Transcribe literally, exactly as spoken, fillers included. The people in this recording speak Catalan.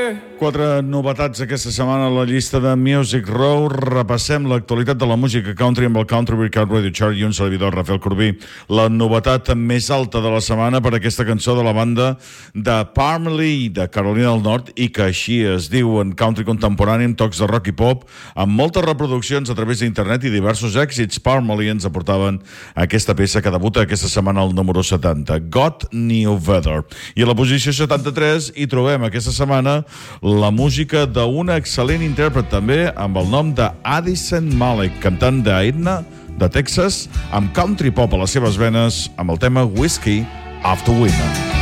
Quatre novetats aquesta setmana a la llista de Music Row. Repassem l'actualitat de la música country amb el Country Breakout Radio Chart i un servidor, Rafael Corbí. La novetat més alta de la setmana per aquesta cançó de la banda de Parmalee, de Carolina del Nord, i que així es diu en country contemporani amb tocs de rock i pop, amb moltes reproduccions a través d'internet i diversos èxits. Parmalee ens aportaven aquesta peça que debuta aquesta setmana al número setanta, Got New Weather. I a la posició setanta-tres hi trobem aquesta setmana la música d'una excel·lent intèrpret també amb el nom de Addison Malek, cantant d'Edna, de Texas, amb country pop a les seves venes, amb el tema Whiskey After Winter.